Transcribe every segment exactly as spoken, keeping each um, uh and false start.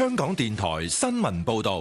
香港電台新聞報道。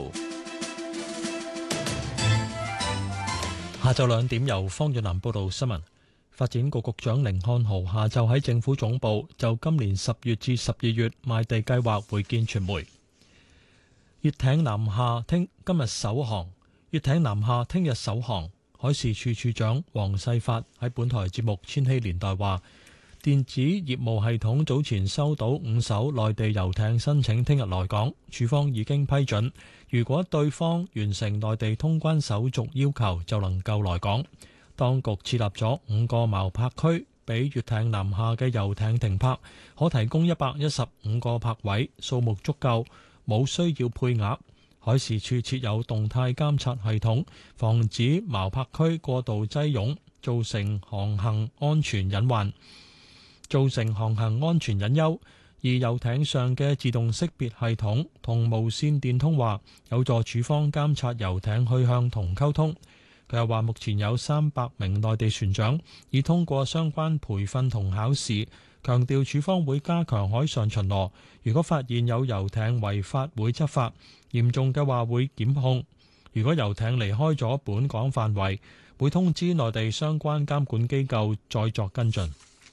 下晝兩點由方遠南報道新聞。發展局局長甯漢豪下晝喺政府總部就今年十月至十二月賣地計劃會見傳媒。粵艇南下聽今日首航，粵艇南下聽日首航。海事處處長黃世發喺本台節目《千禧年代》話，電子業務系統早前收到五艘內地遊艇申請聽日來港，處方已經批准。如果對方完成內地通關手續要求，就能夠來港。當局設立咗五個錨泊區，俾粵艇南下嘅遊艇停泊，可提供一百一十五個泊位，數目足夠，冇需要配額。海事處設有動態監察系統，防止錨泊區過度擠擁，造成航行安全隱患，造成航行安全隱憂。而遊艇上嘅自動識別系統同無線電通話，有助處方監察遊艇去向同溝通。佢又話，目前有三百名內地船長已通過相關培訓同考試，強調處方會加強海上巡邏，如果發現有遊艇違法會執法，嚴重嘅話會檢控。如果遊艇離開咗本港範圍，會通知內地相關監管機構再作跟進。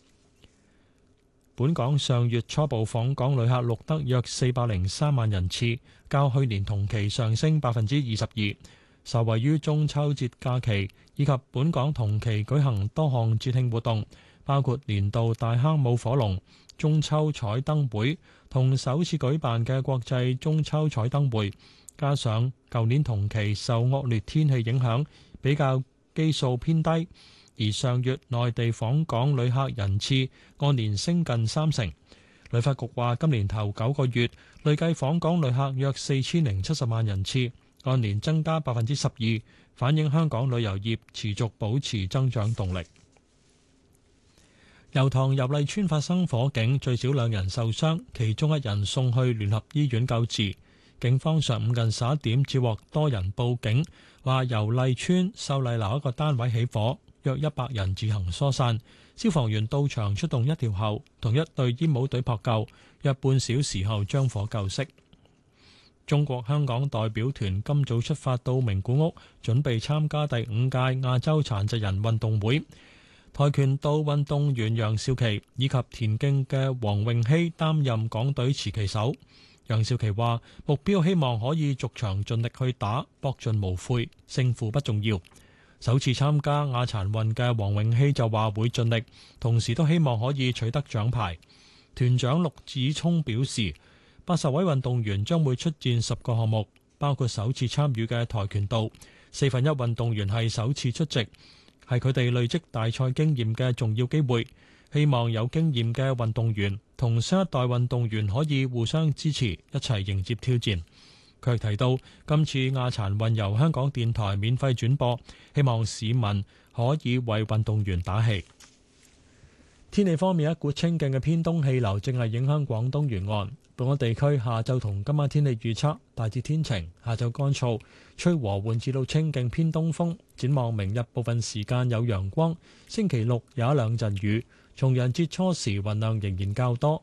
本港上月初步訪港旅客錄得約四百零三萬人次，較去年同期上升百分之二十二。受惠於中秋節假期以及本港同期舉行多項節慶活動，包括年度大坑舞火龍、中秋彩燈會同首次舉辦嘅國際中秋彩燈會，加上舊年同期受惡劣天氣影響，比較基數偏低，而上月內地訪港旅客人次按年升近三成。旅發局話，今年頭九個月累計訪港旅客約四千零七十萬人次，按年增加百分之十二，反映香港旅遊業持續保持增長動力。油塘油麗邨發生火警，最少兩人受傷，其中一人送去聯合醫院救治。警方上午近十一點接獲多人報警，話油麗邨秀麗樓一個單位起火，約一百人自行疏散。消防員到場出動一條喉同一隊煙霧隊撲救，約半小時後將火救熄。中國香港代表團今早出發到名古屋，準備參加第五屆亞洲殘疾人運動會。跆拳道運動員楊少琪以及田徑嘅黃詠希擔任港隊持旗手。楊少琪話：目標希望可以逐場盡力去打，搏盡無悔，勝負不重要。首次參加亞殘運嘅黃詠希就話會盡力，同時都希望可以取得獎牌。團長陸子聰表示，八十位運動員將會出戰十個項目，包括首次參與嘅跆拳道。四分一運動員係首次出席，係佢哋累積大賽經驗嘅重要機會。希望有經驗嘅運動員同新一代運動員可以互相支持，一齊迎接挑戰。佢亦提到，今次亞殘運由香港電台免費轉播，希望市民可以為運動員打氣。天氣方面，一股清勁嘅偏東氣流正係影響廣東沿岸。本港地區下晝同今晚天氣預測大致天晴，下晝乾燥，吹和緩至到清勁偏東風。展望明日部分時間有陽光，星期六有一兩陣雨。重陽節初時雲量仍然較多，